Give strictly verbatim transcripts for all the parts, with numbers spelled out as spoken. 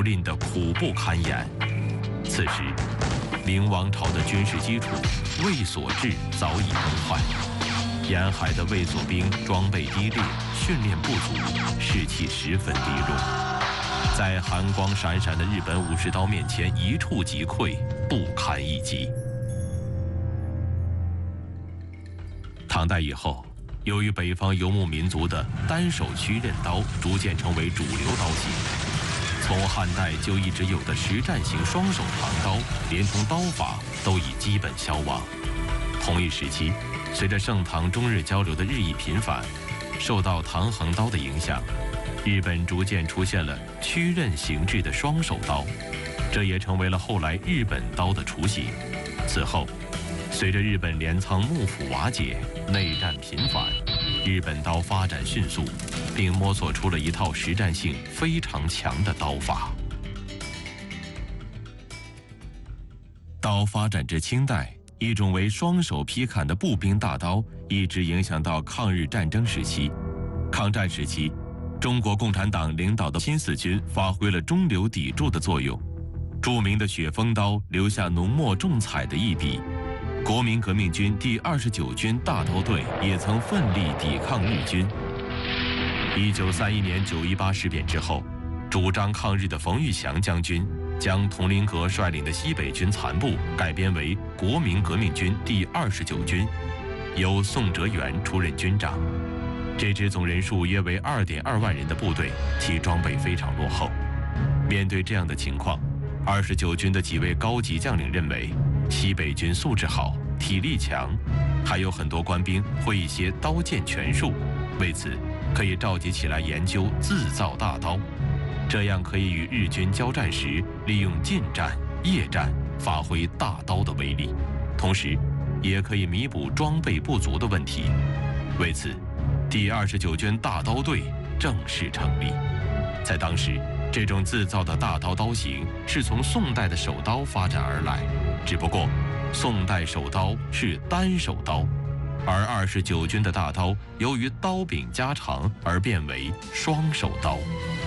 令得苦不堪言。此时，明王朝的军事基础卫所制早已崩坏，沿海的卫所兵装备低劣，训练不足，士气十分低落，在寒光闪闪的日本武士刀面前一触即溃，不堪一击。唐代以后，由于北方游牧民族的单手曲刃刀逐渐成为主流刀型，从汉代就一直有的实战型双手长刀，连同刀法都已基本消亡。同一时期，随着盛唐中日交流的日益频繁，受到唐横刀的影响，日本逐渐出现了曲刃形制的双手刀，这也成为了后来日本刀的雏形。此后，随着日本镰仓幕府瓦解，内战频繁，日本刀发展迅速，并摸索出了一套实战性非常强的刀法。刀发展至清代，一种为双手劈砍的步兵大刀一直影响到抗日战争时期。抗战时期，中国共产党领导的新四军发挥了中流砥柱的作用，著名的雪峰刀留下浓墨重彩的一笔。国民革命军第二十九军大刀队也曾奋力抵抗日军。一九三一年九一八事变之后，主张抗日的冯玉祥将军将佟麟阁率领的西北军残部改编为国民革命军第二十九军，由宋哲元出任军长。这支总人数约为二点二万人的部队，其装备非常落后。面对这样的情况，二十九军的几位高级将领认为，西北军素质好，体力强，还有很多官兵会一些刀剑拳术，为此可以召集起来研究自造大刀，这样可以与日军交战时利用近战、夜战发挥大刀的威力，同时也可以弥补装备不足的问题。为此，第二十九军大刀队正式成立。在当时，这种自造的大刀刀型是从宋代的手刀发展而来，只不过宋代手刀是单手刀，而二十九军的大刀由于刀柄加长而变为双手刀。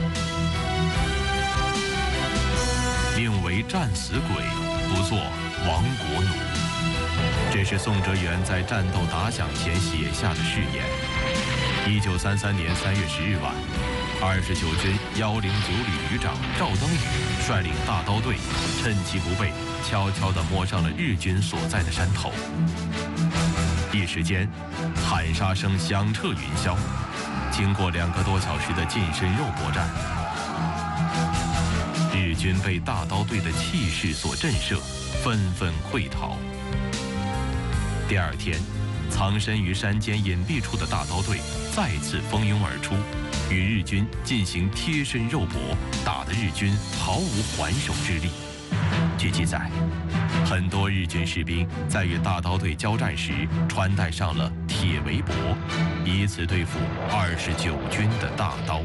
宁为战死鬼，不做亡国奴。这是宋哲元在战斗打响前写下的誓言。一九三三年三月十日晚，二十九军幺零九旅旅长赵登禹率领大刀队，趁其不备，悄悄地摸上了日军所在的山头。一时间，喊杀声响彻云霄。经过两个多小时的近身肉搏战，日军被大刀队的气势所震慑，纷纷溃逃。第二天，藏身于山间隐蔽处的大刀队再次蜂拥而出，与日军进行贴身肉搏，打得日军毫无还手之力。据记载，很多日军士兵在与大刀队交战时穿戴上了铁围脖，以此对付二十九军的大刀。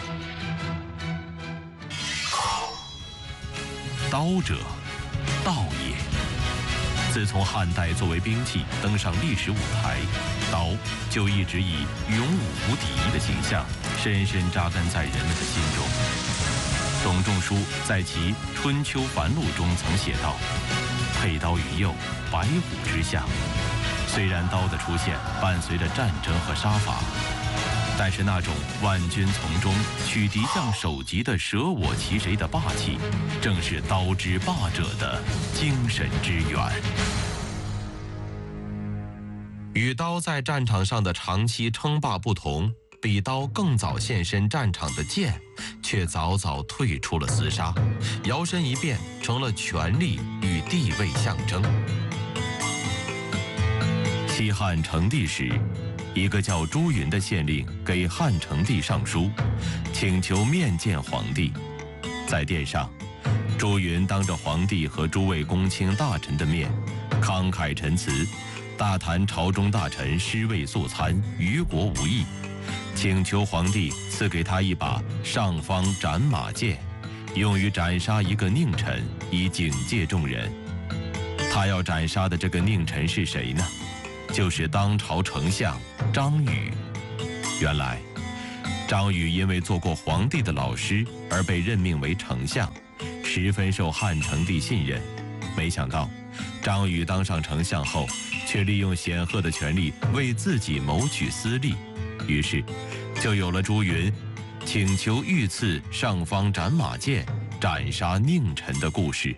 刀者，道也。自从汉代作为兵器登上历史舞台，刀就一直以勇武无敌的形象深深扎根在人们的心中。董仲舒在其《春秋繁露》中曾写道：“佩刀于右，白虎之下。”虽然刀的出现伴随着战争和杀伐，但是那种万军丛中取敌将首级的舍我其谁的霸气，正是刀之霸者的精神之源。与刀在战场上的长期称霸不同，比刀更早现身战场的剑，却早早退出了厮杀，摇身一变成了权力与地位象征。西汉成帝时，一个叫朱云的县令给汉成帝上书，请求面见皇帝。在殿上，朱云当着皇帝和诸位公卿大臣的面，慷慨陈词，大谈朝中大臣尸位素餐，于国无益，请求皇帝赐给他一把上方斩马剑，用于斩杀一个佞臣，以警戒众人。他要斩杀的这个佞臣是谁呢？就是当朝丞相张禹。原来张禹因为做过皇帝的老师而被任命为丞相，十分受汉成帝信任。没想到，张禹当上丞相后，却利用显赫的权力为自己谋取私利，于是就有了朱云请求御赐上方斩马剑，斩杀佞臣的故事。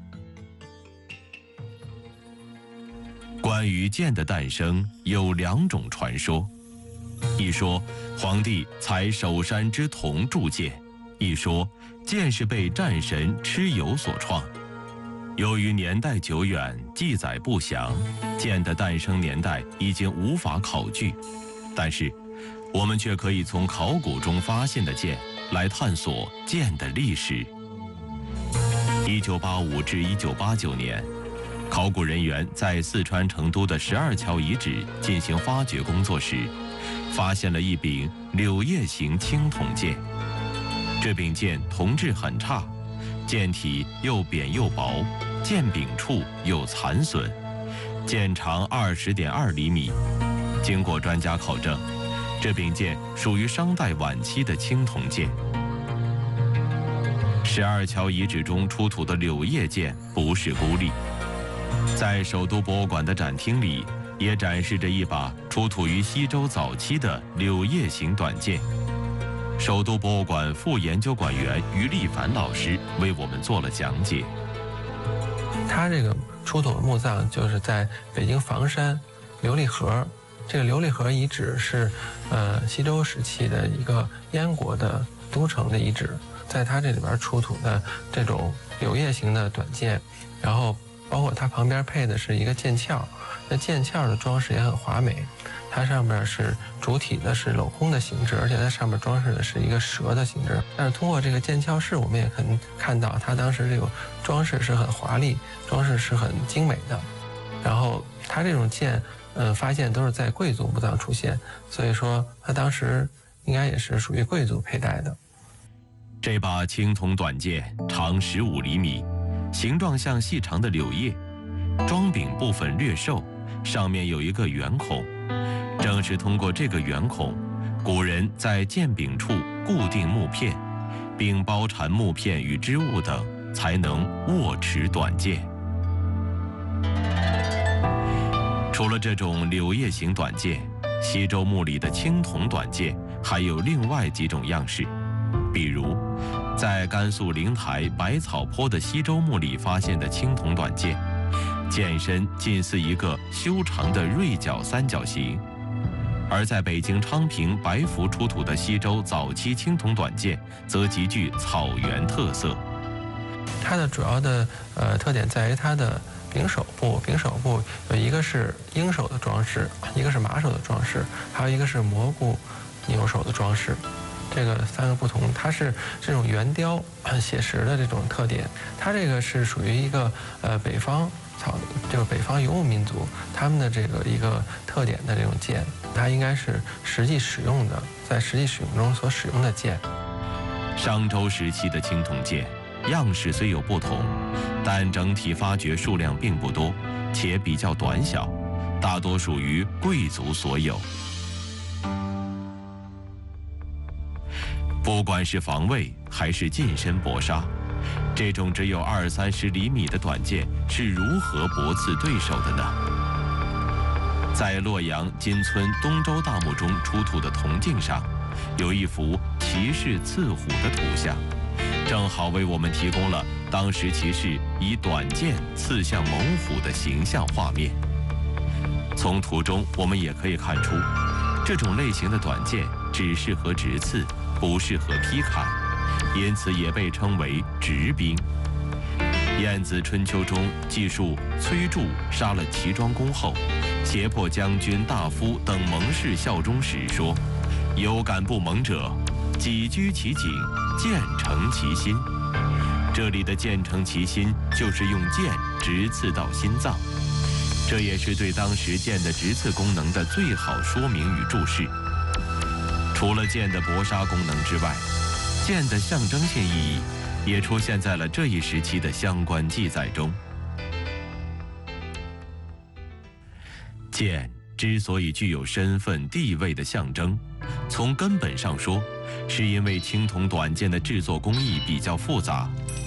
关于剑的诞生有两种传说，一说皇帝采首山之铜铸剑，一说剑是被战神蚩尤所创。由于年代久远，记载不详，剑的诞生年代已经无法考据，但是我们却可以从考古中发现的剑来探索剑的历史。一九八五至一九八九年，考古人员在四川成都的十二桥遗址进行发掘工作时，发现了一柄柳叶形青铜剑。这柄剑铜质很差，剑体又扁又薄，剑柄处有残损，剑长二十点二厘米。经过专家考证，这柄剑属于商代晚期的青铜剑。十二桥遗址中出土的柳叶剑不是孤立，在首都博物馆的展厅里，也展示着一把出土于西周早期的柳叶形短剑。首都博物馆副研究馆员于立凡老师为我们做了讲解。 他这个出土的墓葬就是在北京房山琉璃河，这个琉璃河遗址是呃西周时期的一个燕国的都城的遗址，在它这里边出土的这种柳叶形的短剑，然后包括它旁边配的是一个剑鞘，那剑鞘的装饰也很华美，它上面是主体的是镂空的形制，而且它上面装饰的是一个蛇的形制。但是通过这个剑鞘饰，我们也可以看到它当时这个装饰是很华丽，装饰是很精美的。然后它这种剑，嗯，发现都是在贵族墓葬出现，所以说它当时应该也是属于贵族佩戴的。 这把青铜短剑长十五厘米，形状像细长的柳叶，装柄部分略瘦，上面有一个圆孔。正是通过这个圆孔，古人在剑柄处固定木片，并包缠木片与织物等，才能握持短剑。除了这种柳叶形短剑，西周墓里的青铜短剑还有另外几种样式，比如在甘肃灵台百草坡的西周墓里发现的青铜短剑，剑身近似一个修长的锐角三角形；而在北京昌平白府出土的西周早期青铜短剑，则极具草原特色。 它的主要的呃特点在于它的柄手部，柄手部有一个是鹰手的装饰，一个是马手的装饰，还有一个是蘑菇牛手的装饰。这个三个不同，它是这种圆雕很写实的这种特点。它这个是属于一个呃北方草，就是北方游牧民族他们的这个一个特点的这种剑，它应该是实际使用的，在实际使用中所使用的剑。 商周时期的青铜剑样式虽有不同，但整体发掘数量并不多，且比较短小，大多属于贵族所有。不管是防卫还是近身搏杀，这种只有二三十厘米的短剑是如何搏刺对手的呢？在洛阳金村东周大墓中出土的铜镜上，有一幅骑士刺虎的图像，正好为我们提供了当时骑士以短剑刺向猛虎的形象画面。从图中我们也可以看出，这种类型的短剑只适合直刺，不适合劈砍，因此也被称为直兵。《晏子春秋》中记述崔杼杀了齐庄公后，胁迫将军、大夫等盟士效忠时说：“有敢不盟者，己居其颈，剑成其心。”这里的剑成其心，就是用剑直刺到心脏，这也是对当时剑的直刺功能的最好说明与注释。除了剑的搏杀功能之外，剑的象征性意义也出现在了这一时期的相关记载中。剑之所以具有身份地位的象征，从根本上说， 是因为青铜短剑的制作工艺比较复杂，